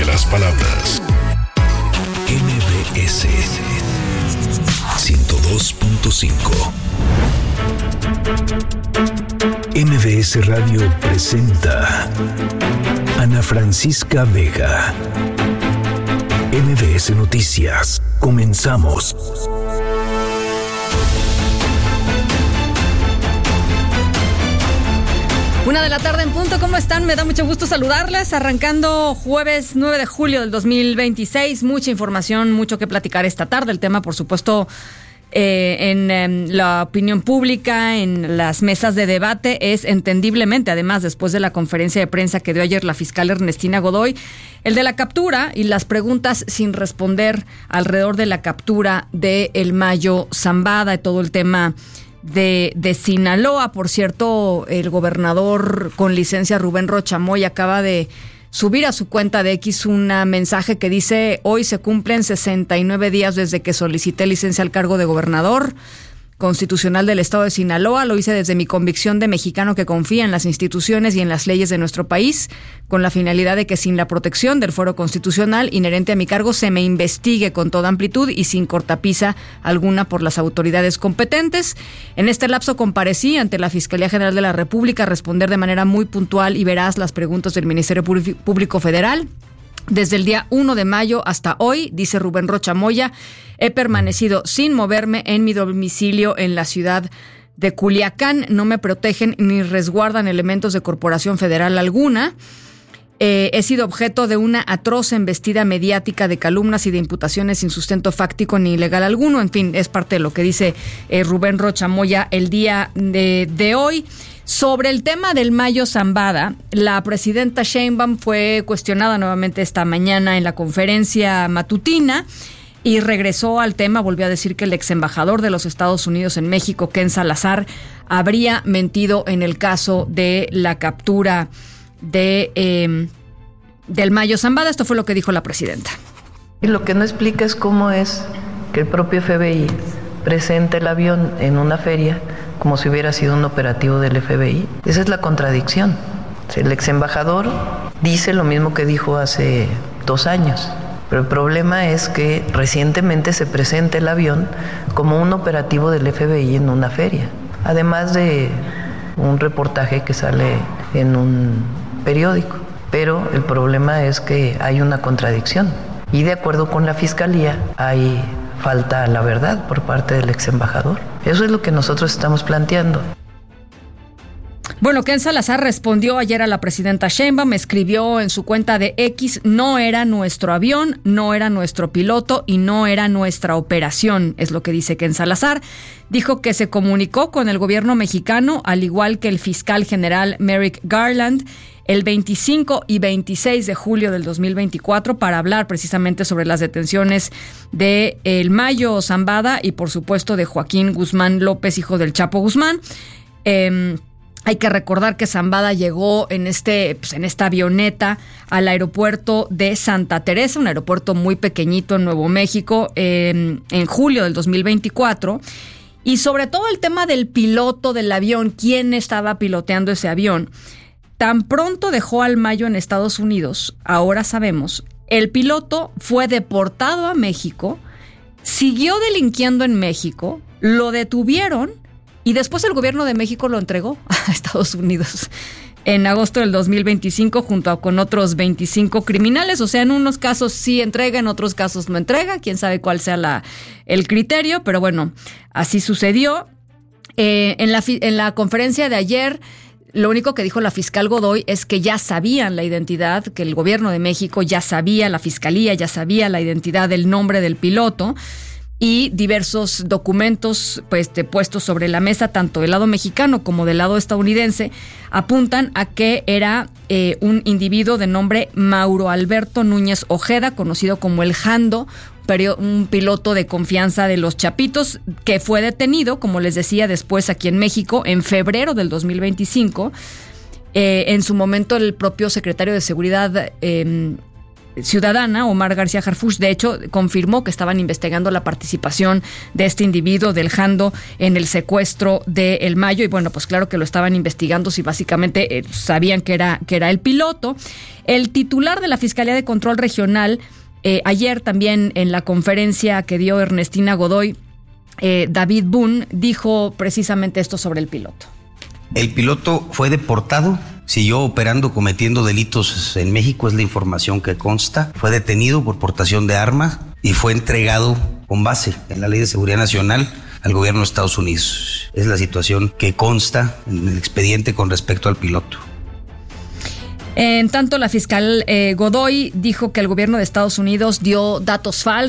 de las palabras. MBS 102.5. MBS Radio presenta Ana Francisca Vega. MBS Noticias. Comenzamos. Una de la tarde en punto, ¿cómo están? Me da mucho gusto saludarles, arrancando jueves 9 de julio del 2026, mucha información, mucho que platicar esta tarde, el tema por supuesto en la opinión pública, en las mesas de debate, es entendiblemente, además después de la conferencia de prensa que dio ayer la fiscal Ernestina Godoy, el de la captura y las preguntas sin responder alrededor de la captura de El Mayo Zambada y todo el tema de Sinaloa. Por cierto, el gobernador con licencia Rubén Rocha Moya acaba de subir a su cuenta de X un mensaje que dice: hoy se cumplen 69 días desde que solicité licencia al cargo de gobernador constitucional del estado de Sinaloa. Lo hice desde mi convicción de mexicano que confía en las instituciones y en las leyes de nuestro país, con la finalidad de que sin la protección del fuero constitucional inherente a mi cargo se me investigue con toda amplitud y sin cortapisa alguna por las autoridades competentes. En este lapso comparecí ante la Fiscalía General de la República a responder de manera muy puntual y veraz las preguntas del Ministerio Público Federal. Desde el día 1 de mayo hasta hoy, dice Rubén Rocha Moya, he permanecido sin moverme en mi domicilio en la ciudad de Culiacán. No me protegen ni resguardan elementos de corporación federal alguna. He sido objeto de una atroz embestida mediática de calumnias y de imputaciones sin sustento fáctico ni legal alguno. En fin, es parte de lo que dice Rubén Rocha Moya el día de hoy. Sobre el tema del Mayo Zambada, la presidenta Sheinbaum fue cuestionada nuevamente esta mañana en la conferencia matutina y regresó al tema. Volvió a decir que el ex embajador de los Estados Unidos en México, Ken Salazar, habría mentido en el caso de la captura del Mayo Zambada. Esto fue lo que dijo la presidenta. Y lo que no explica es cómo es que el propio FBI presenta el avión en una feria como si hubiera sido un operativo del FBI. Esa es la contradicción. El ex embajador dice lo mismo que dijo hace 2 años, pero el problema es que recientemente se presenta el avión como un operativo del FBI en una feria, además de un reportaje que sale en un periódico. Pero el problema es que hay una contradicción y de acuerdo con la fiscalía hay falta a la verdad por parte del ex embajador. Eso es lo que nosotros estamos planteando. Bueno, Ken Salazar respondió ayer a la presidenta Sheinbaum, escribió en su cuenta de X: no era nuestro avión, no era nuestro piloto y no era nuestra operación, es lo que dice Ken Salazar. Dijo que se comunicó con el gobierno mexicano, al igual que el fiscal general Merrick Garland, el 25 y 26 de julio del 2024 para hablar precisamente sobre las detenciones de El Mayo Zambada y por supuesto de Joaquín Guzmán López, hijo del Chapo Guzmán. Hay que recordar que Zambada llegó en esta avioneta al aeropuerto de Santa Teresa, un aeropuerto muy pequeñito en Nuevo México, en julio del 2024. Y sobre todo el tema del piloto del avión, quién estaba piloteando ese avión. Tan pronto dejó al Mayo en Estados Unidos, ahora sabemos, el piloto fue deportado a México, siguió delinquiendo en México, lo detuvieron y después el gobierno de México lo entregó a Estados Unidos en agosto del 2025 junto con otros 25 criminales. O sea, en unos casos sí entrega, en otros casos no entrega, quién sabe cuál sea el criterio, pero bueno, así sucedió. En la conferencia de ayer, lo único que dijo la fiscal Godoy es que ya sabían la identidad, que el gobierno de México ya sabía, la fiscalía ya sabía la identidad del nombre del piloto y diversos documentos puestos sobre la mesa, tanto del lado mexicano como del lado estadounidense, apuntan a que era un individuo de nombre Mauro Alberto Núñez Ojeda, conocido como el Jando, un piloto de confianza de los Chapitos, que fue detenido, como les decía, después aquí en México en febrero del 2025. En su momento el propio secretario de Seguridad ciudadana, Omar García Harfuch, de hecho, confirmó que estaban investigando la participación de este individuo del Jando en el secuestro de El Mayo. Y bueno, pues claro que lo estaban investigando si básicamente sabían que era el piloto. El titular de la Fiscalía de Control Regional, ayer también en la conferencia que dio Ernestina Godoy, David Boone, dijo precisamente esto sobre el piloto. El piloto fue deportado, siguió operando, cometiendo delitos en México, es la información que consta. Fue detenido por portación de armas y fue entregado con base en la Ley de Seguridad Nacional al gobierno de Estados Unidos. Es la situación que consta en el expediente con respecto al piloto. En tanto, la fiscal Godoy dijo que el gobierno de Estados Unidos dio datos falsos